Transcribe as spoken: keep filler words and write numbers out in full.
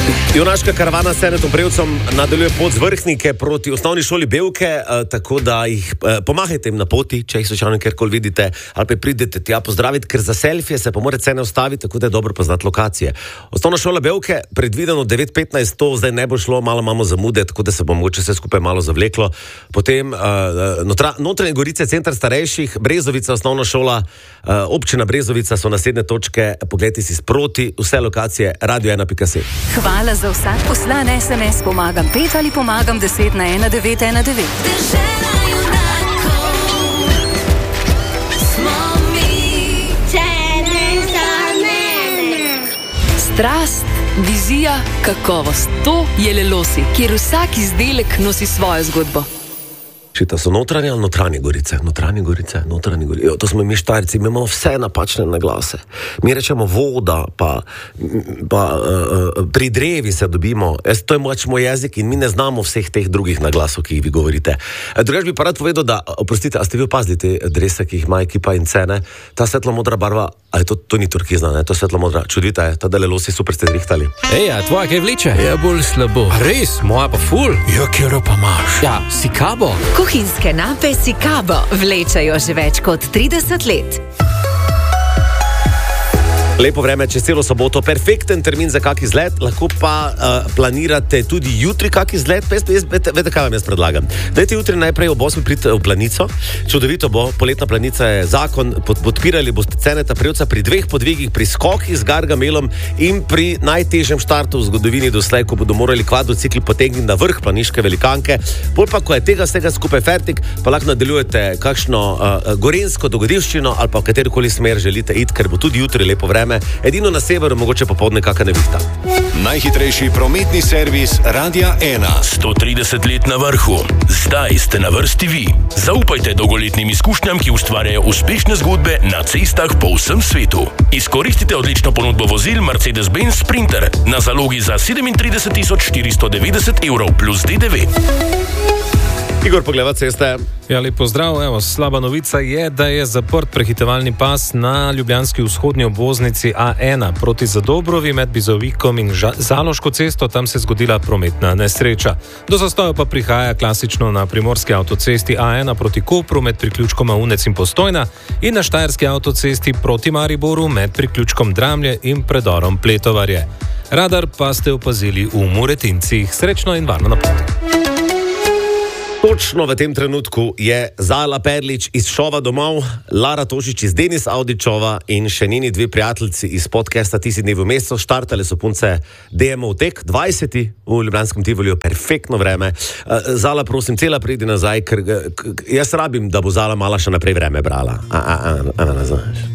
Junaška karavana s Senetom Prevcem nadaljuje pot z Vrhnike proti osnovni šoli Bevke, eh, tako da jih eh, pomahajte jim na poti, če jih slučajno kjerkoli vidite, ali pa pridete tja pozdraviti, ker za selfije se pa mora cene ustaviti, tako da je dobro poznati lokacije. Osnovna šola Bevke, predvideno devet petnajst, to zdaj ne bo šlo, malo imamo zamude, tako da se bo mogoče vse skupaj malo zavleklo. Potem eh, notra, Notranje Gorice, center starejših, Brezovica, osnovna šola, eh, občina Brezovica so naslednje točke, poglejte si sproti, vse lokacije, radio ena pika si. Hvala za vsak poslan es em es, pomagam pet ali pomagam deset na ena devet ena devet. Dežela junakov smo mi, če ne za mene. Strast, vizija, kakovost. To je Lelosi, kjer vsak izdelek nosi svojo zgodbo. Šita so notranje ali notranje Gorice? Notranje Gorice, notranje Gorice. Jo, to smo mi Štajerci, mi imamo vse napačne naglase. Mi rečemo voda, pa, pa uh, pri drevi se dobimo. Es, to je moč moj jezik in mi ne znamo vseh teh drugih naglasov, ki jih vi govorite. Drugač bi pa rad povedal, da, oprostite, a ste vi opazili te drese, ki jih ima ekipa in cene? Ta svetlo-modra barva, a je to, to ni turkizna, ne? To svetlo-modra, čudita je, ta Lelosi super ste zrihtali. Ej, a tvoja kaj vleče? Ja, bolj slabo. A res, moja pa ful? Ja, kjero pa imaš? Ja, si kabo? Kuhinske nape Sikabo vlečajo že več kot trideset let. Lepo vreme, čez celo soboto, perfekten termin za kak izlet, lahko pa uh, planirate tudi jutri kak izlet, pa jaz, jaz, vete, vete, kaj vam jaz predlagam. Dajte jutri najprej ob osmi priti v Planico, čudovito bo, poletna Planica je zakon, pod, podpirali boste Seneta Prevca pri dveh podvigih, pri skokih z Gargamelom in pri najtežjem štartu v zgodovini doslej, ko bodo morali kvadrocikli potegniti na vrh planiške velikanke. Bolj pa, ko je tega vsega skupaj fertik, pa lahko nadaljujete kakšno uh, gorenjsko dogodivščino ali pa v katerikoli smer želite iti, ker bo tudi jutri lepo vreme. Edino na severu mogoče popoldne kakšna nevihta. Najhitrejši prometni servis Radia ena. sto trideset let na vrhu. Zdaj ste na vrsti vi. Zaupajte dolgoletnim izkušnjam, ki ustvarjajo uspešne zgodbe na cestah po vsem svetu. Izkoristite odlično ponudbo vozil Mercedes-Benz Sprinter na zalogi za sedemintrideset tisoč štiristo devetdeset evrov plus D D V. Igor, pogleda ceste. Ja, lep pozdrav. Evo, slaba novica je, da je zaprt prehitevalni pas na ljubljanski vzhodni obvoznici A ena proti Zadobrovi med Bizovikom in Ža- Zaloško cesto. Tam se je zgodila prometna nesreča. Do zastoja pa prihaja klasično na primorski avtocesti A ena proti Kopru med priključkoma Unec in Postojna in na štajerski avtocesti proti Mariboru med priključkom Dramlje in predorom Pletovarje. Radar pa ste opazili v Muretincih. Srečno in varno na poti. Točno v tem trenutku je Zala Perlič iz šova domov, Lara Tošič iz Denis Audičova in še njeni dve prijateljci iz podcasta Ti si dnevi v mesecu. Štartale so punce D M O tek, dvajseti v Ljubljanskem Tivoliju, perfektno vreme. Zala, prosim, cela pridi nazaj, ker jaz rabim, da bo Zala mala še naprej vreme brala. A, a, a, a, a, a,